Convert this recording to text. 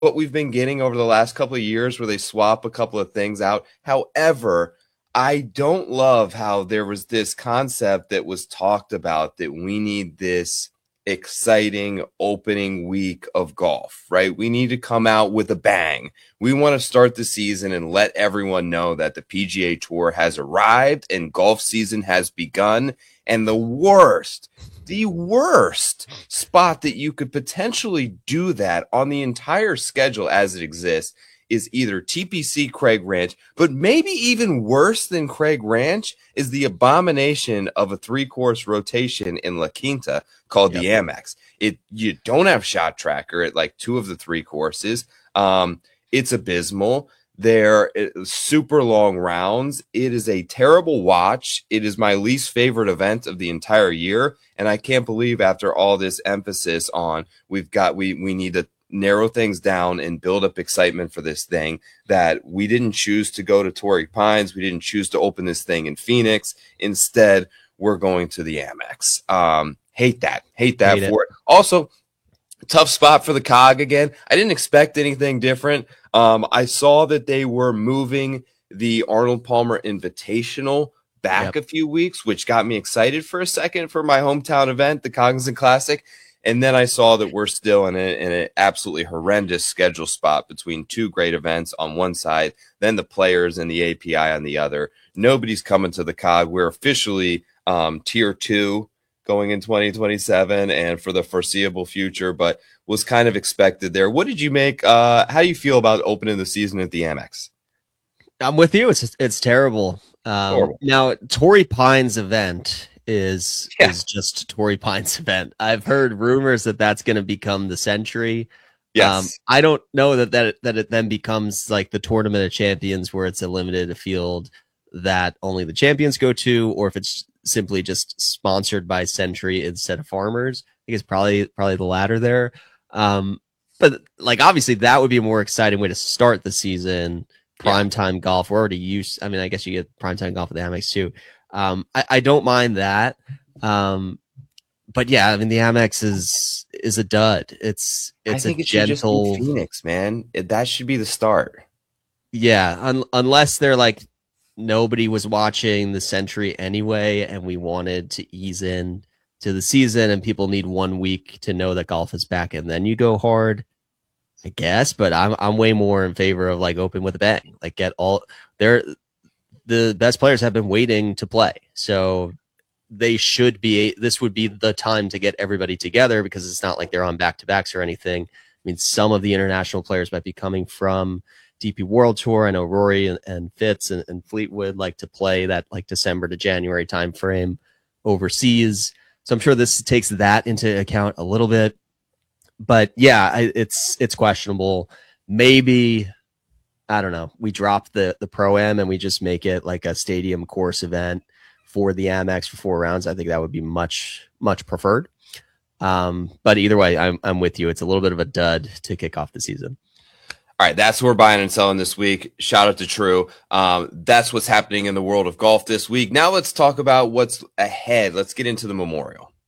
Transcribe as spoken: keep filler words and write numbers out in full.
what we've been getting over the last couple of years where they swap a couple of things out. However, I don't love how there was this concept that was talked about that we need this exciting opening week of golf, right? We need to come out with a bang. We want to start the season and let everyone know that the P G A Tour has arrived and golf season has begun. And the worst, the worst spot that you could potentially do that on the entire schedule as it exists is either T P C Craig Ranch, but maybe even worse than Craig Ranch is the abomination of a three-course rotation in La Quinta called yep. the Amex. It you don't have shot tracker at like two of the three courses. Um, it's abysmal. They're super long rounds. It is a terrible watch. It is my least favorite event of the entire year, and I can't believe after all this emphasis on we've got we we need to narrow things down and build up excitement for this thing that we didn't choose to go to Torrey Pines. We didn't choose to open this thing in Phoenix. Instead, we're going to the Amex. Um, hate that. Hate that hate for it. it. Also, tough spot for the C O G again. I didn't expect anything different. Um, I saw that they were moving the Arnold Palmer Invitational back yep. a few weeks, which got me excited for a second for my hometown event, the Cognizant Classic. And then I saw that we're still in, a, in an absolutely horrendous schedule spot between two great events on one side, then the Players and the A P I on the other. Nobody's coming to the C O G. We're officially um, tier two going in twenty twenty-seven and for the foreseeable future, but was kind of expected there. What did you make? Uh, how do you feel about opening the season at the Amex? I'm with you. It's it's terrible. Um, now, Torrey Pines event is yeah. is just Torrey Pines event. I've heard rumors that that's going to become the Century. Yes. Um, I don't know that that that it then becomes like the Tournament of Champions, where it's a limited field that only the champions go to, or if it's simply just sponsored by Century instead of Farmers. I think it's probably probably the latter there. Um, but like obviously that would be a more exciting way to start the season. Primetime yeah. golf. We're already used. I mean, I guess you get primetime golf at the Amex too. Um, I, I don't mind that. Um, but yeah, I mean, the Amex is is a dud. It's it's I think a it should gentle just be Phoenix, man. It, that should be the start. Yeah, un- unless they're like nobody was watching the Century anyway, and we wanted to ease in to the season, and people need one week to know that golf is back, and then you go hard. I guess, but I'm I'm way more in favor of like open with a bang. Like get all they're the best players have been waiting to play. So they should be this would be the time to get everybody together because it's not like they're on back-to-backs or anything. I mean, some of the international players might be coming from D P World Tour. I know Rory and, and Fitz and, and Fleetwood like to play that like December to January time frame overseas. So I'm sure this takes that into account a little bit. But yeah, I, it's it's questionable. Maybe, I don't know, we drop the the Pro-Am and we just make it like a stadium course event for the Amex for four rounds. I think that would be much, much preferred. Um, but either way, I'm I'm with you. It's a little bit of a dud to kick off the season. All right, that's what we're buying and selling this week. Shout out to True. Um, that's what's happening in the world of golf this week. Now let's talk about what's ahead. Let's get into the Memorial.